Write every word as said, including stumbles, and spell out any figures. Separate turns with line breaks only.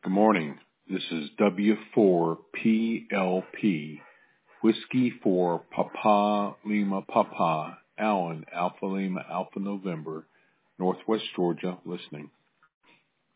Good morning. This is W four P L P, Whiskey for Papa Lima Papa, Allen, Alpha Lima Alpha November, Northwest Georgia, listening.